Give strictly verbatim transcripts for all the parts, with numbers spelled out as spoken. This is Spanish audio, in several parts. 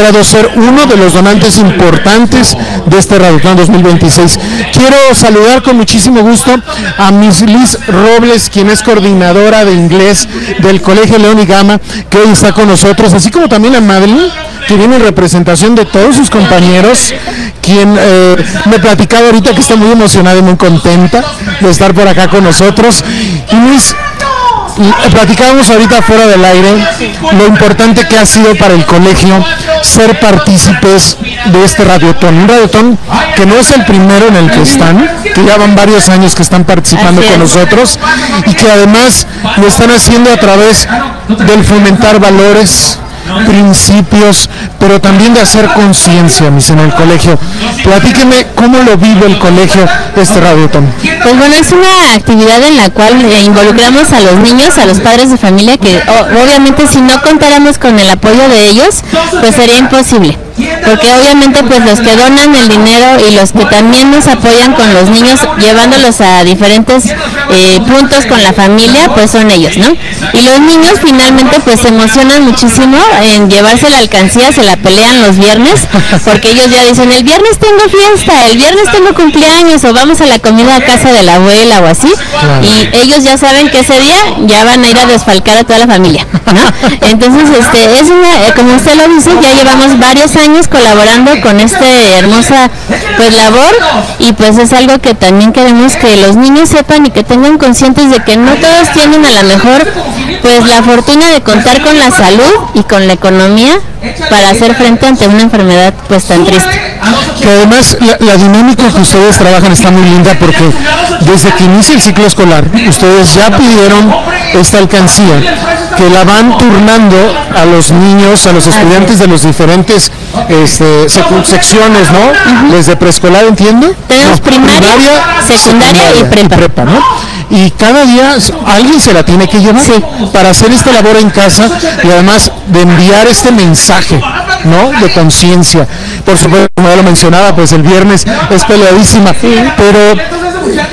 logrado ser uno de los donantes importantes de este Radiotón dos mil veintiséis. Quiero saludar con muchísimo gusto a Miss Liz Robles, quien es coordinadora de inglés del Colegio León y Gama, que hoy está con nosotros, así como también a Madeline, que viene en representación de todos sus compañeros, quien eh, me platicaba ahorita que está muy emocionada y muy contenta de estar por acá con nosotros. Y Luis, platicábamos ahorita fuera del aire lo importante que ha sido para el colegio ser partícipes de este Radiotón, un Radiotón que no es el primero en el que están, que ya van varios años que están participando con nosotros y que además lo están haciendo a través del fomentar valores, principios, pero también de hacer conciencia, mis, en el colegio. Platíqueme cómo lo vive el colegio este Radiotón. Pues bueno, es una actividad en la cual eh, involucramos a los niños, a los padres de familia, que o, obviamente si no contáramos con el apoyo de ellos, pues sería imposible. Porque obviamente pues los que donan el dinero y los que también nos apoyan con los niños, llevándolos a diferentes eh, puntos con la familia, pues son ellos, ¿no? Y los niños finalmente pues se emocionan muchísimo en llevarse la alcancía, se la pelean los viernes, porque ellos ya dicen, el viernes tengo fiesta, el viernes tengo cumpleaños, o vamos a la comida a casa de la abuela o así, claro. Y ellos ya saben que ese día ya van a ir a desfalcar a toda la familia, ¿no? Entonces, este, es una, como usted lo dice, ya llevamos varios años colaborando con esta hermosa pues labor, y pues es algo que también queremos que los niños sepan y que tengan conscientes de que no todos tienen a lo mejor pues la fortuna de contar con la salud y con la economía para hacer frente ante una enfermedad pues tan triste. Que además la, la dinámica que ustedes trabajan está muy linda, porque desde que inicia el ciclo escolar ustedes ya pidieron esta alcancía, que la van turnando a los niños, a los estudiantes de los diferentes este, sec- secciones, ¿no? Uh-huh. Desde preescolar, ¿entiendo? Tenemos no, primaria, primaria secundaria, secundaria y prepa. Y prepa, ¿no? Y cada día alguien se la tiene que llevar, sí, para hacer esta labor en casa y además de enviar este mensaje, ¿no? De conciencia. Por supuesto, como ya lo mencionaba, pues el viernes es peleadísima, sí, pero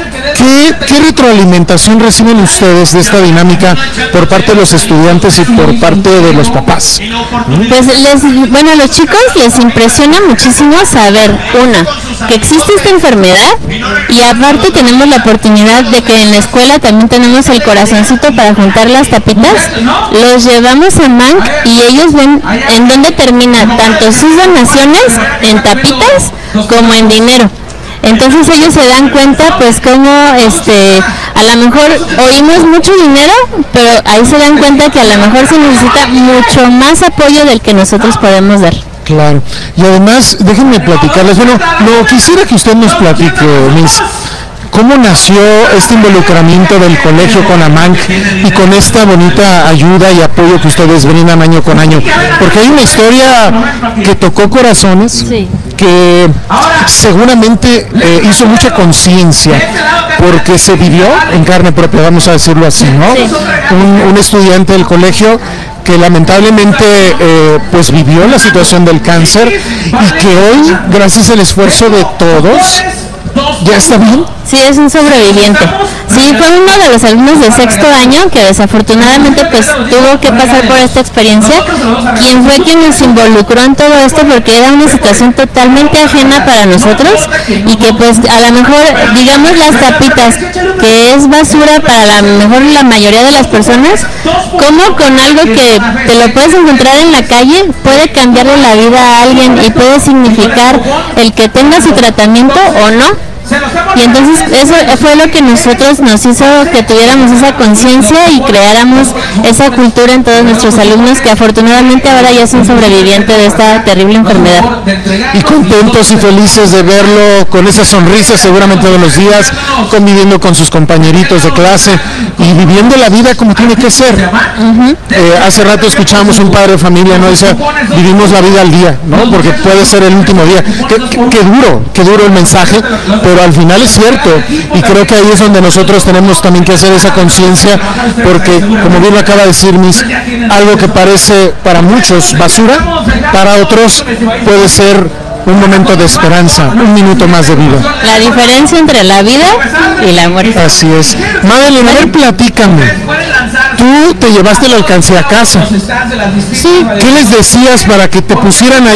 ¿Qué, ¿qué retroalimentación reciben ustedes de esta dinámica por parte de los estudiantes y por parte de los papás? Pues les, bueno, a los chicos les impresiona muchísimo saber, una, que existe esta enfermedad, y aparte tenemos la oportunidad de que en la escuela también tenemos el corazoncito para juntar las tapitas. Los llevamos a Manc y ellos ven en dónde termina tanto sus donaciones en tapitas como en dinero. Entonces ellos se dan cuenta pues como este a lo mejor oímos mucho dinero, pero ahí se dan cuenta que a lo mejor se necesita mucho más apoyo del que nosotros podemos dar. Claro, y además déjenme platicarles, bueno, no quisiera que usted nos platique, Miss, ¿cómo nació este involucramiento del colegio con AMANC y con esta bonita ayuda y apoyo que ustedes brindan año con año? Porque hay una historia que tocó corazones, sí, que seguramente eh, hizo mucha conciencia, porque se vivió en carne propia, vamos a decirlo así, ¿no? Sí. Un, un estudiante del colegio que lamentablemente eh, pues vivió la situación del cáncer y que hoy, gracias al esfuerzo de todos, ¿ya está bien? Sí, es un sobreviviente. Sí, fue uno de los alumnos de sexto año que desafortunadamente pues tuvo que pasar por esta experiencia, quien fue quien nos involucró en todo esto, porque era una situación totalmente ajena para nosotros, y que pues a lo mejor, digamos, las tapitas, que es basura para la mejor la mayoría de las personas, como con algo que te lo puedes encontrar en la calle puede cambiarle la vida a alguien y puede significar el que tenga su tratamiento o no. Y entonces eso fue lo que nosotros nos hizo que tuviéramos esa conciencia y creáramos esa cultura en todos nuestros alumnos, que afortunadamente ahora ya son sobrevivientes de esta terrible enfermedad. Y contentos y felices de verlo con esa sonrisa seguramente todos los días, conviviendo con sus compañeritos de clase y viviendo la vida como tiene que ser. Uh-huh. Eh, hace rato escuchábamos un padre de familia, ¿no? Dice, vivimos la vida al día, ¿no? Porque puede ser el último día. Qué, qué, qué duro, qué duro el mensaje, pero al final es cierto, y creo que ahí es donde nosotros tenemos también que hacer esa conciencia, porque como bien lo acaba de decir Miss, algo que parece para muchos basura, para otros puede ser un momento de esperanza, un minuto más de vida. La diferencia entre la vida y la muerte. Así es. Madeline, a ver, platícame. Tú te llevaste la alcancía a casa. Sí. ¿Qué les decías para que te pusieran ahí